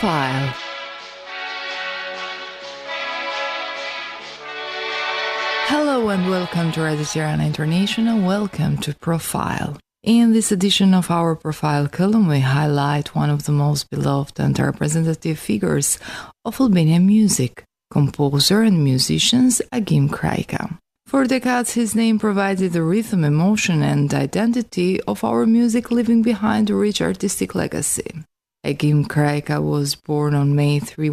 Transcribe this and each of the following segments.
Profile. Hello and welcome to Radio Tirana International. Welcome to Profile. In this edition of our Profile column, we highlight one of the most beloved and representative figures of Albanian music, composer and musician Agim Krajka. For decades, his name provided the rhythm, emotion, and identity of our music, leaving behind a rich artistic legacy. Agim Krajka was born on May 3,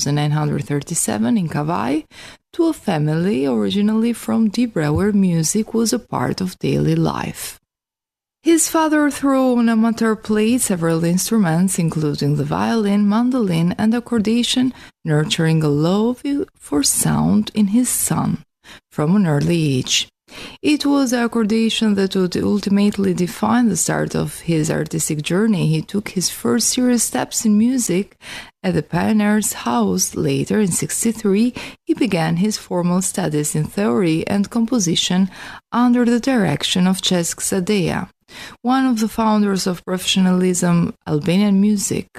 1937 in Kavai to a family originally from Dibra, where music was a part of daily life. His father, through an amateur, played several instruments, including the violin, mandolin, and accordion, nurturing a love for sound in his son from an early age. It was the accordion that would ultimately define the start of his artistic journey. He took his first serious steps in music at the Pioneer's House. Later, in 1963, he began his formal studies in theory and composition under the direction of Cesk Sadeja, one of the founders of professionalism Albanian music.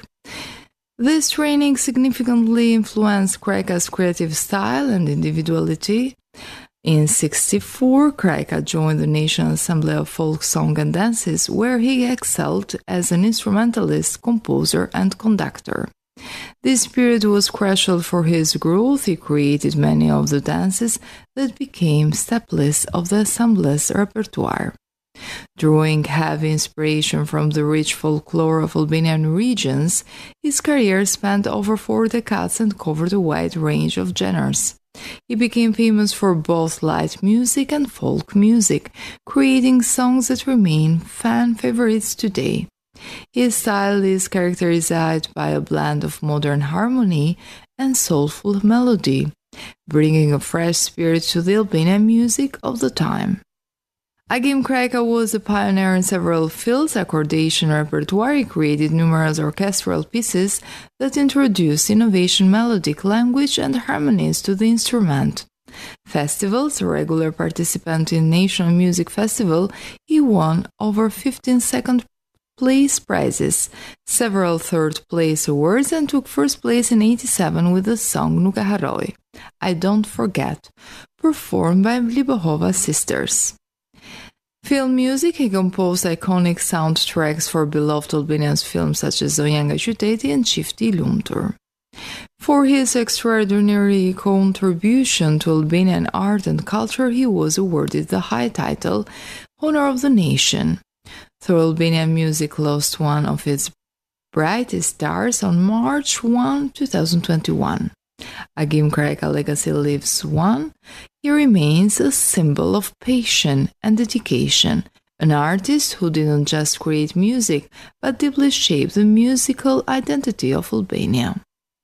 This training significantly influenced Krajka's creative style and individuality. In 1964, Krajka joined the National Assembly of Folk Song and Dances, where he excelled as an instrumentalist, composer, and conductor. This period was crucial for his growth. He created many of the dances that became staples of the Assembly's repertoire. Drawing heavy inspiration from the rich folklore of Albanian regions, his career spanned over 4 decades and covered a wide range of genres. He became famous for both light music and folk music, creating songs that remain fan favorites today. His style is characterized by a blend of modern harmony and soulful melody, bringing a fresh spirit to the Albanian music of the time. Agim Krajka was a pioneer in several fields. Accordion repertoire. He created numerous orchestral pieces that introduced innovation, melodic language, and harmonies to the instrument. Festivals, a regular participant in National Music Festival, he won over 15 second-place prizes, several third-place awards, and took first place in 1987 with the song Nuk e Harroj, I Don't Forget, performed by Libohova sisters. Film music. He composed iconic soundtracks for beloved Albanian films such as Zonja nga Qyteti and Qifti I Lumtur. For his extraordinary contribution to Albanian art and culture, he was awarded the high title Honor of the Nation. Though Albanian music lost one of its brightest stars on March 1, 2021. Agim Krajka legacy lives on. He remains a symbol of passion and dedication, an artist who didn't just create music, but deeply shaped the musical identity of Albania.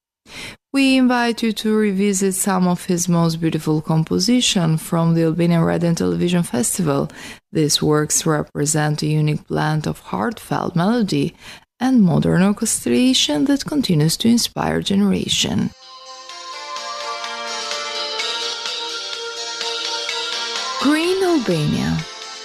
We invite you to revisit some of his most beautiful compositions from the Albanian Radio and Television Festival. These works represent a unique blend of heartfelt melody and modern orchestration that continues to inspire generations. Green Albania.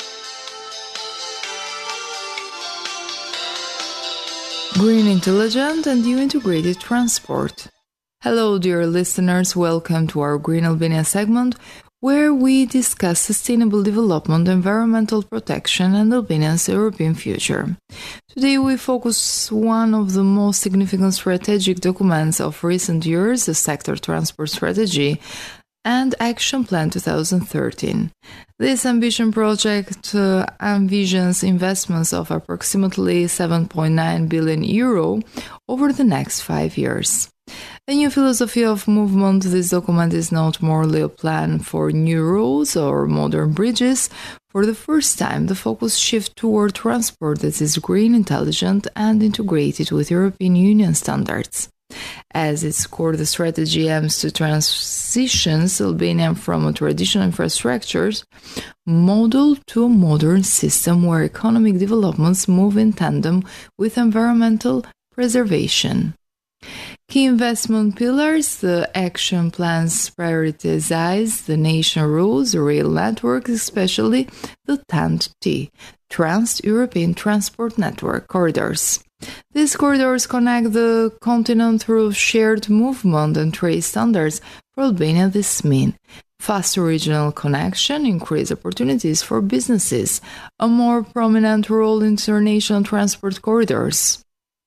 Green Intelligent and New Integrated Transport. Hello, dear listeners. Welcome to our Green Albania segment, where we discuss sustainable development, environmental protection, and Albania's European future. Today, we focus on one of the most significant strategic documents of recent years, the Sector Transport Strategy and Action Plan 2013. This ambition project envisions investments of approximately €7.9 billion over the next 5 years. A new philosophy of movement, this document is not merely a plan for new roads or modern bridges. For the first time, the focus shifts toward transport that is green, intelligent, and integrated with European Union standards. As its core, the strategy aims to transition Albania from a traditional infrastructure model to a modern system where economic developments move in tandem with environmental preservation. Key investment pillars, the action plans prioritize the national roads, rail networks, especially the TEN-T, Trans-European Transport Network corridors. These corridors connect the continent through shared movement and trade standards. For Albania, this means faster regional connection, increased opportunities for businesses, a more prominent role in international transport corridors.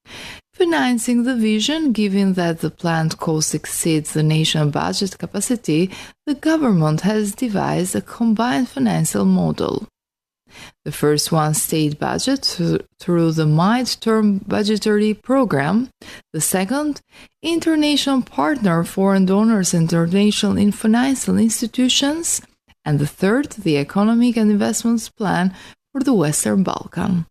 Financing the vision, given that the planned cost exceeds the national budget capacity, the government has devised a combined financial model. The first one, state budget through the mid-term budgetary program. The second, international partner foreign donors and international financial institutions. And the third, the economic and investments plan for the Western Balkan.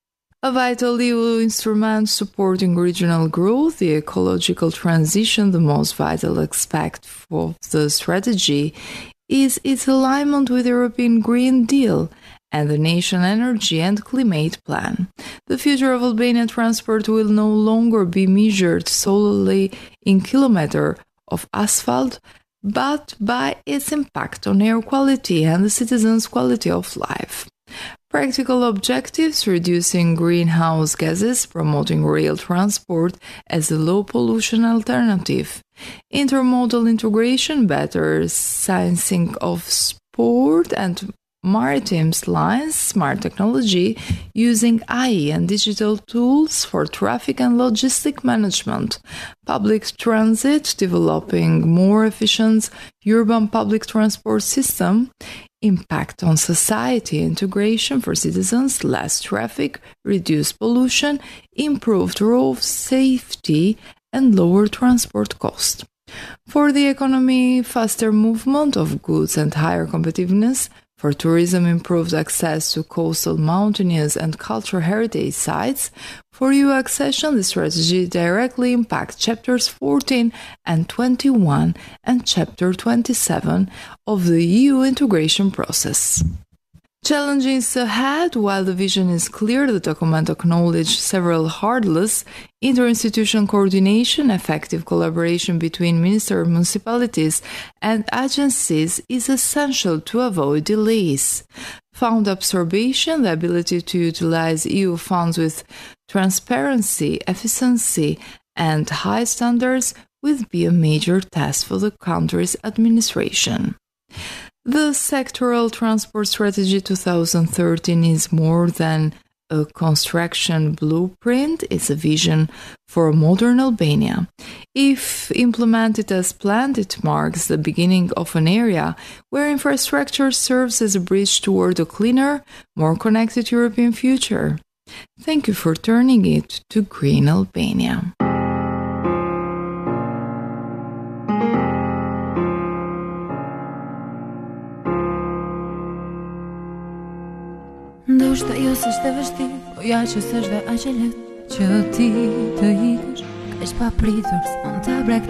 A vital EU instrument supporting regional growth, the ecological transition, the most vital aspect of the strategy, is its alignment with the European Green Deal and the National Energy and Climate Plan. The future of Albanian transport will no longer be measured solely in kilometers of asphalt, but by its impact on air quality and the citizens' quality of life. Practical objectives: reducing greenhouse gases, promoting rail transport as a low-pollution alternative, intermodal integration, better sizing of sport and maritime lines, smart technology, using AI and digital tools for traffic and logistic management, public transit, developing more efficient urban public transport system, impact on society, integration for citizens, less traffic, reduced pollution, improved road safety, and lower transport cost. For the economy, faster movement of goods and higher competitiveness. For tourism, improved access to coastal, mountainous, and cultural heritage sites. For EU accession, the strategy directly impacts chapters 14 and 21 and chapter 27 of the EU integration process. Challenges ahead. While the vision is clear, the document acknowledges several hurdles. Interinstitutional coordination, effective collaboration between ministers, municipalities, and agencies is essential to avoid delays. Fund absorption, the ability to utilize EU funds with transparency, efficiency, and high standards will be a major task for the country's administration. The Sectoral Transport Strategy 2013 is more than a construction blueprint, it's a vision for a modern Albania. If implemented as planned, it marks the beginning of an area where infrastructure serves as a bridge toward a cleaner, more connected European future. Thank you for turning it to Green Albania. Ndoshta jo s'është e vështirë, po ja që s'është dhe aq e lehtë që ti të ikësh, kaq papritur s'mund ta